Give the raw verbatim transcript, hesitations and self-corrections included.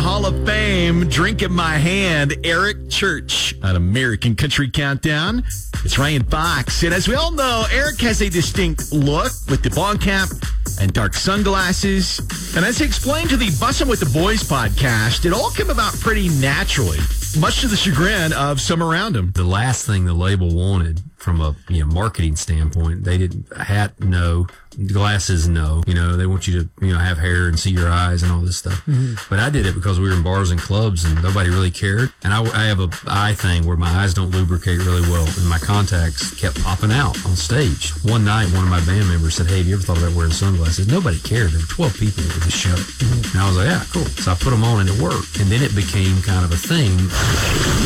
Hall of Fame, Drink in My Hand, Eric Church on American Country Countdown. It's Ryan Fox. And as we all know, Eric has a distinct look with the ball cap and dark sunglasses. And as he explained to the Bussin' with the Boys podcast, it all came about pretty naturally, much to the chagrin of some around him. The last thing the label wanted from a you know marketing standpoint, they didn't, a hat, no. Glasses, no. You know, they want you to, you know, have hair and see your eyes and all this stuff. Mm-hmm. But I did it because we were in bars and clubs and nobody really cared. And I, I have a eye thing where my eyes don't lubricate really well and my contacts kept popping out on stage. One night, one of my band members said, "Hey, have you ever thought about wearing sunglasses?" Nobody cared. There were twelve people at the show. Mm-hmm. And I was like, yeah, cool. So I put them on and it worked. And then it became kind of a thing.